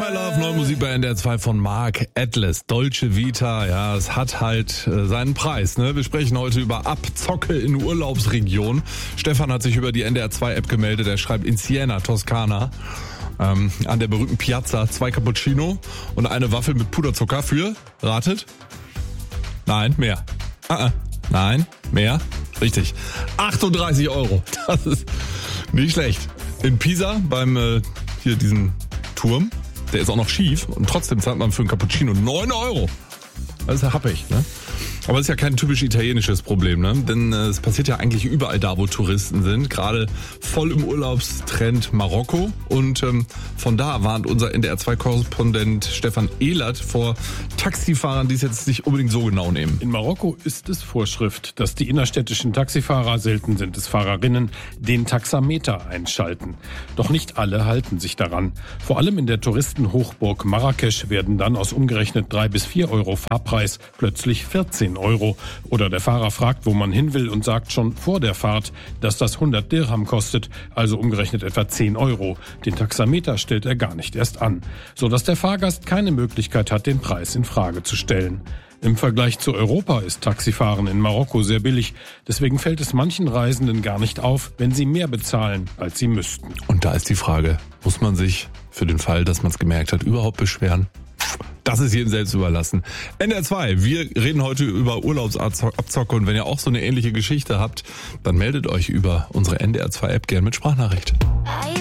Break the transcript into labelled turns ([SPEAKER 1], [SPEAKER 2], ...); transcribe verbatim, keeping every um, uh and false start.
[SPEAKER 1] My Love, neue Musik bei N D R zwei von Mark Atlas. Dolce Vita, ja, es hat halt äh, seinen Preis, ne? Wir sprechen heute über Abzocke in Urlaubsregionen. Stefan hat sich über die N D R zwei App gemeldet. Er schreibt in Siena, Toskana, ähm, an der berühmten Piazza, zwei Cappuccino und eine Waffel mit Puderzucker für, ratet? Nein, mehr. Uh-uh. Nein, mehr? Richtig. achtunddreißig Euro. Das ist nicht schlecht. In Pisa beim, äh, hier diesen Turm, der ist auch noch schief und trotzdem zahlt man für einen Cappuccino neun Euro. Das ist ja happig, ne? Aber das ist ja kein typisch italienisches Problem, ne? Denn äh, es passiert ja eigentlich überall da, wo Touristen sind. Gerade voll im Urlaubstrend Marokko. Und ähm, von da warnt unser N D R zwei Korrespondent Stefan Ehlert vor Taxifahrern, die es jetzt nicht unbedingt so genau nehmen.
[SPEAKER 2] In Marokko ist es Vorschrift, dass die innerstädtischen Taxifahrer, selten sind es Fahrerinnen, den Taxameter einschalten. Doch nicht alle halten sich daran. Vor allem in der Touristenhochburg Marrakesch werden dann aus umgerechnet drei bis vier Euro Fahrpreis plötzlich vierzehn Euro. Oder der Fahrer fragt, wo man hin will und sagt schon vor der Fahrt, dass das hundert Dirham kostet, also umgerechnet etwa zehn Euro. Den Taxameter stellt er gar nicht erst an, sodass der Fahrgast keine Möglichkeit hat, den Preis in Frage zu stellen. Im Vergleich zu Europa ist Taxifahren in Marokko sehr billig. Deswegen fällt es manchen Reisenden gar nicht auf, wenn sie mehr bezahlen, als sie müssten.
[SPEAKER 1] Und da ist die Frage, muss man sich für den Fall, dass man es gemerkt hat, überhaupt beschweren? Das ist jedem selbst überlassen. N D R zwei, wir reden heute über Urlaubsabzocke und wenn ihr auch so eine ähnliche Geschichte habt, dann meldet euch über unsere N D R zwei App gern mit Sprachnachricht.